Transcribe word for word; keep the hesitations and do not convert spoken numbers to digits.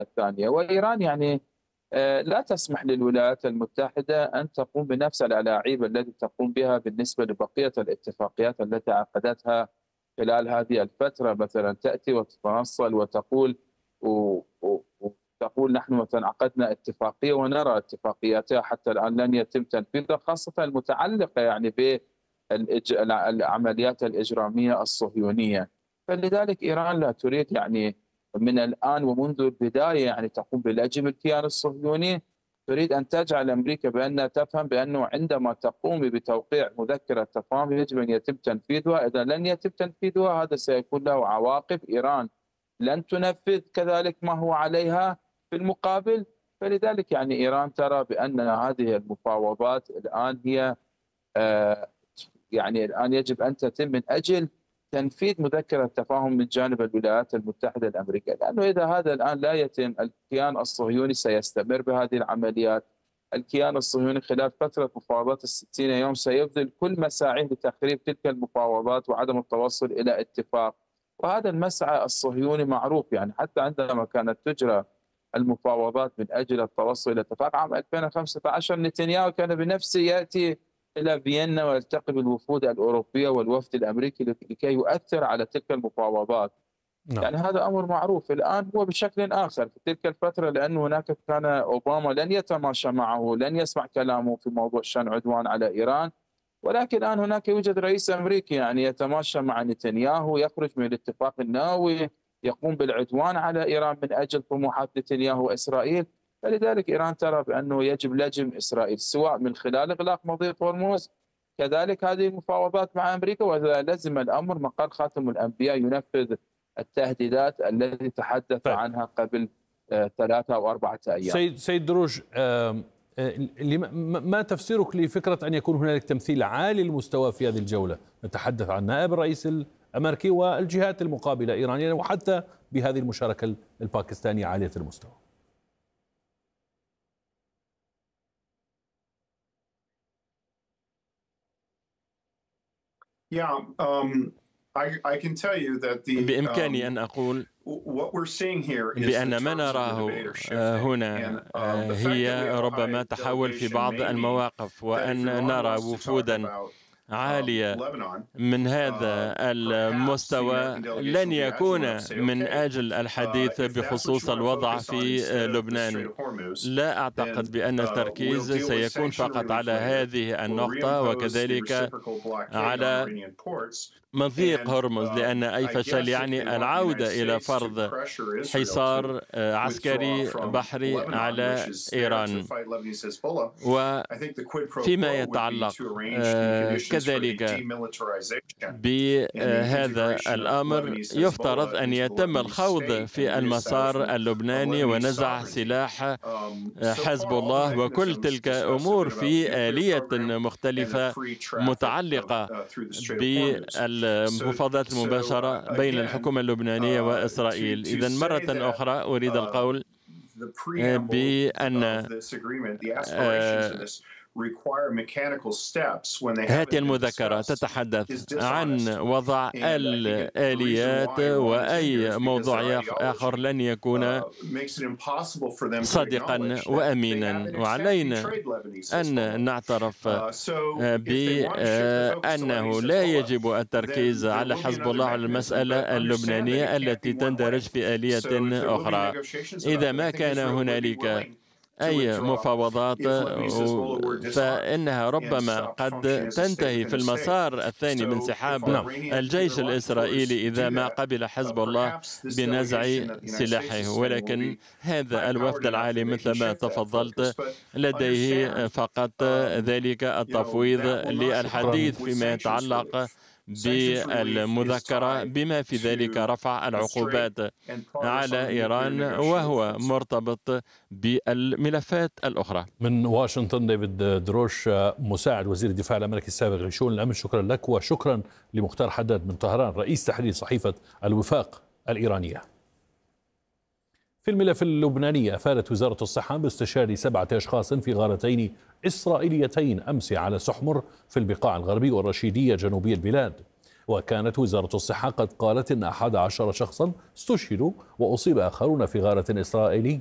الثانية. وإيران يعني آه، لا تسمح للولايات المتحدة أن تقوم بنفس الألاعيب التي تقوم بها بالنسبة لبقية الاتفاقيات التي عقدتها خلال هذه الفترة. مثلا تأتي وتتنصل وتقول و- و- وتقول نحن مثلا عقدنا اتفاقية ونرى اتفاقياتها حتى الآن لن يتم تنفيذها، خاصة المتعلقة يعني بالعمليات الإجرامية الصهيونية. فلذلك إيران لا تريد يعني من الآن ومنذ البداية يعني تقوم بلجم الكيان الصهيوني. تريد أن تجعل أمريكا بأنها تفهم بأنه عندما تقوم بتوقيع مذكرة تفاهم يجب أن يتم تنفيذها. إذا لن يتم تنفيذها هذا سيكون له عواقب. إيران لن تنفذ كذلك ما هو عليها في المقابل. فلذلك يعني إيران ترى بأن هذه المفاوضات الآن هي آه، يعني الآن يجب أن تتم من أجل تنفيذ مذكرة تفاهم من جانب الولايات المتحدة الأمريكية، لأنه إذا هذا الآن لا يتم الكيان الصهيوني سيستمر بهذه العمليات. الكيان الصهيوني خلال فترة مفاوضات الستين يوم سيبذل كل مساعيه لتخريب تلك المفاوضات وعدم التوصل إلى اتفاق. وهذا المسعى الصهيوني معروف، يعني حتى عندما كانت تجرى المفاوضات من أجل التوصل إلى اتفاق عام ألفين وخمسة عشر نتنياهو كان بنفسه يأتي إلى فيينا ويلتقي بالوفود الأوروبية والوفد الأمريكي لكي يؤثر على تلك المفاوضات. نعم. يعني هذا أمر معروف. الآن هو بشكل آخر في تلك الفترة، لأن هناك كان أوباما لن يتماشى معه، لن يسمع كلامه في موضوع شن عدوان على إيران. ولكن الآن هناك يوجد رئيس أمريكي يعني يتماشى مع نتنياهو، يخرج من الاتفاق النووي، يقوم بالعدوان على إيران من أجل طموحات نتنياهو وإسرائيل. فلذلك إيران ترى بأنه يجب لجم إسرائيل سواء من خلال إغلاق مضيق هرمز، كذلك هذه المفاوضات مع أمريكا. وإذا لزم الأمر مقر خاتم الأنبياء ينفذ التهديدات التي تحدث طيب. عنها قبل آه، ثلاثة أو أربعة أيام. سيد سيد دروج، آم، آه، لما- ما تفسيرك لفكرة أن يكون هنالك تمثيل عالي المستوى في هذه الجولة؟ نتحدث عن نائب الرئيس الأمريكي والجهات المقابلة إيرانيا، وحتى بهذه المشاركة الباكستانية عالية المستوى. Yeah, um, I, I can tell you that the بإمكاني um, أن أقول what we're seeing here is the بأن ما terms of the نراه debate are shifting, هنا and um, the fact that we هي have a ربما high تحول في delegation بعض may mean المواقف، that if وأن Iran نرى wants to talk وفودا about um, عالية Lebanon, من هذا uh, perhaps the المستوى American delegation لن will be agile enough يكون to say, من okay, أجل uh, الحديث if that's what بخصوص you want to الوضع focus on في instead of the لبنان. Strait of Hormuz, لا then أعتقد بأن uh, we'll التركيز deal with سيكون sanction فقط relief على later. هذه We'll النقطة، reimpose the وكذلك reciprocal blockade on على Iranian ports. مضيق And هرمز، um, لأن أي I فشل guess if they يعني want the United العودة إلى States to فرض pressure Israel to حصار withdraw عسكري from بحري Lebanon, على which is there to إيران. fight Lebanese Hezbollah, I think the quid pro وفيما quo would be يتعلق to arrange the conditions for the كذلك demilitarization and the بهذا integration of الأمر Lebanese يفترض Hezbollah أن into the يتم Lebanese الخوض state and في المسار reestablishment of اللبناني Lebanese ونزع sovereignty. سلاح Um, so حزب far, all the الله وكل mechanisms تلك discussed have أمور been about في the nuclear آلية program and the مختلفة free traffic of, متعلقة uh, through the Strait of Hormuz. So, بالمفاوضات so المباشرة uh, بين again, الحكومة اللبنانية uh, to وإسرائيل. to إذن say مرة that أخرى أريد uh, القول the preamble بأن of this agreement, the aspirations of this require mechanical steps when they هذه haven't been المذكرة discussed is تتحدث عن dishonest. وضع And I think it, the reason الآليات why Iran is in here وأي is because موضوع their يخ- آخر ideology لن يكون uh, makes it impossible for them to صادقا acknowledge that they وأمينا. haven't accepted وعلينا trade Lebanese أن Hezbollah. نعترف Uh, so if they want to shift the focus to بأنه Lebanese لا Hezbollah, يجب then التركيز there على will be حزب another الله على mechanism. المسألة But understand that اللبنانية it can't التي be one تندرج way. في آلية So if there will be أخرى. negotiations about إذا it, I ما think كان Israel would be هنالك willing to أي withdraw مفاوضات if Lebanese Hezbollah were disarmed فإنها and ربما stopped قد functioning as a state تنتهي within في a state. المسار الثاني من So if انسحاب نعم. Iranian الجيش interlocutors الإسرائيلي إذا do ما that, قبل uh, حزب الله perhaps this بنزع delegation that the United States is سلاحه. sending will ولكن be هذا high-powered الوفد enough العالي that they مثل can ما shift that focus. تفضلت But لديه understand, فقط um, ذلك you know, التفويض that will not للحديث help with فيما sanctions يتعلق relief. Sanctions relief is بالمذكرة tied بما في ذلك to رفع the strait العقوبات and progress على on the nuclear إيران، negotiating وهو fronts. مرتبط بالملفات الأخرى. من واشنطن ديفيد دروش، مساعد وزير الدفاع الأمريكي السابق لشؤون الأمن، شكرا لك. وشكرا لمختار حداد من طهران رئيس تحرير صحيفة الوفاق الإيرانية. في الملف اللبناني، أفادت وزارة الصحة باستشهاد سبعة أشخاص في غارتين إسرائيليتين أمس على سحمر في البقاع الغربي والرشيدية جنوبي البلاد. وكانت وزارة الصحة قد قالت إن أحد عشر شخصا استشهدوا وأصيب آخرون في غارة إسرائيلية